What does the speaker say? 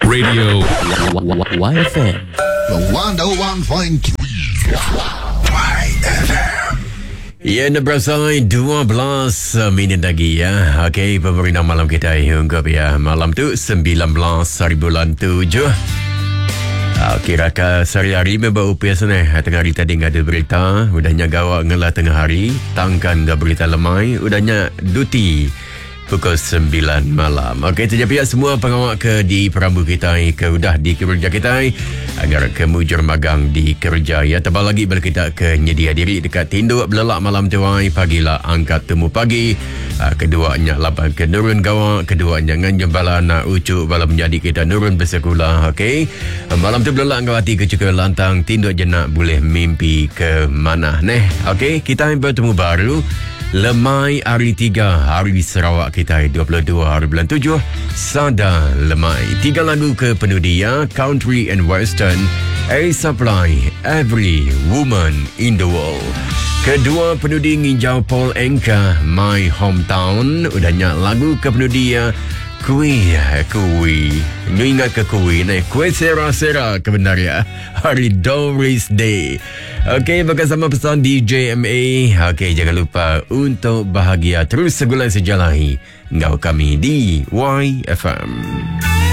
Radio YFM. The 101.3 YFM. Ya, anda bersama 12 minit lagi ya. Okey, pemerintah malam kita hingga ya. Malam tu 19 hari bulan 7. Kira-kira sehari-hari memang upias ni. Tengah hari tadi ada berita. Udahnya gawak ngelah tengah hari. Tangkan gak berita lemai. Udahnya duti pukul 9 malam. Okey, terjadi semua pengawal ke di perambu kita ke udah di kerja kita agar kemujur magang di kerja ya. Tebal lagi bila kita ke nyedia diri dekat tinduk belelak malam tuai pagilah angkat temu pagi. Keduanya lapan ke nurun gawak, keduanya ngan jembala nak ucuk bala menjadi kita nurun bersekolah. Okey, malam tu belelak ngawati ke cukup lantang tinduk jenak boleh mimpi ke mana neh. Okey, kita bertemu baru Lemai hari 3 hari di Sarawak kita 22 hari bulan 7 Sada Lemai 3 lagu ke penuh dia country and western A Supply Every Woman in the World. Kedua penuh dia nginjau Paul Anka My Hometown. Udahnya lagu ke penuh dia Kui Lu ingat ke kui ni? Kui sera-sera kebenarnya hari Doris Day. Okey, bersama pesan DJ MA. Okey, jangan lupa untuk bahagia terus segulan sejalahi ngau kami di YFM.